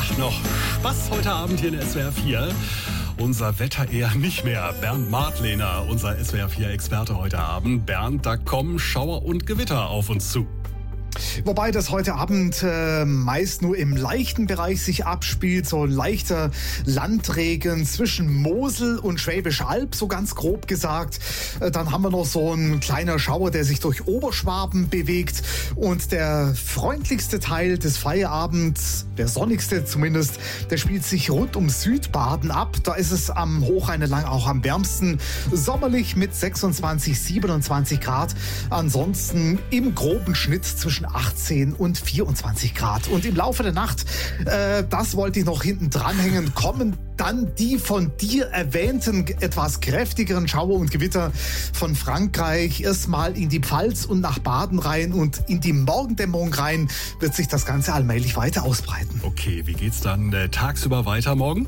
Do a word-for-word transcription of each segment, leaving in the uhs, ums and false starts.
macht noch Spaß heute Abend hier in S W R vier. Unser Wetter eher nicht mehr. Bernd Martlehner, unser S W R vier Experte heute Abend. Bernd, da kommen Schauer und Gewitter auf uns zu. Wobei das heute Abend äh, meist nur im leichten Bereich sich abspielt. So ein leichter Landregen zwischen Mosel und Schwäbische Alb, so ganz grob gesagt. Äh, dann haben wir noch so ein kleiner Schauer, der sich durch Oberschwaben bewegt. Und der freundlichste Teil des Feierabends, der sonnigste zumindest, der spielt sich rund um Südbaden ab. Da ist es am Hochrhein entlang auch am wärmsten. Sommerlich mit sechsundzwanzig, siebenundzwanzig Grad. Ansonsten im groben Schnitt zwischen achtzehn und vierundzwanzig Grad. Und im Laufe der Nacht, äh, das wollte ich noch hinten dranhängen, kommen dann die von dir erwähnten etwas kräftigeren Schauer und Gewitter von Frankreich erstmal in die Pfalz und nach Baden rein, und in die Morgendämmerung rein wird sich das Ganze allmählich weiter ausbreiten. Okay, wie geht's dann äh, tagsüber weiter morgen?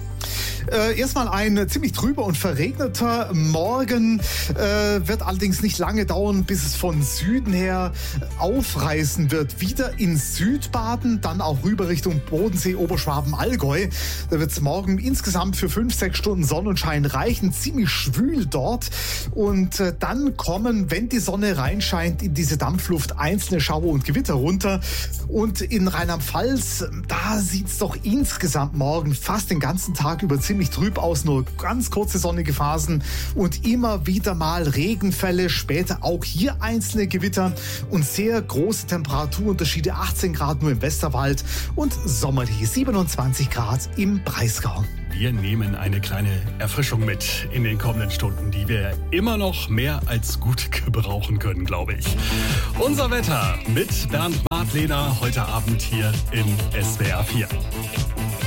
Äh, erstmal ein ziemlich trüber und verregneter Morgen, äh, wird allerdings nicht lange dauern, bis es von Süden her aufreißen wird. Wieder in Südbaden, dann auch rüber Richtung Bodensee, Oberschwaben, Allgäu. Da wird es morgen insgesamt für fünf, sechs Stunden Sonnenschein reichen, ziemlich schwül dort. Und äh, dann kommen, wenn die Sonne reinscheint, in diese Dampfluft einzelne Schauer und Gewitter runter. Und in Rheinland-Pfalz, da sieht es doch insgesamt morgen fast den ganzen Tag über ziemlich trüb aus, nur ganz kurze sonnige Phasen und immer wieder mal Regenfälle, später auch hier einzelne Gewitter und sehr große Temperaturunterschiede, achtzehn Grad nur im Westerwald und sommerliche siebenundzwanzig Grad im Breisgau. Wir nehmen eine kleine Erfrischung mit in den kommenden Stunden, die wir immer noch mehr als gut gebrauchen können, glaube ich. Unser Wetter mit Bernd Martlehner heute Abend hier in S W R vier.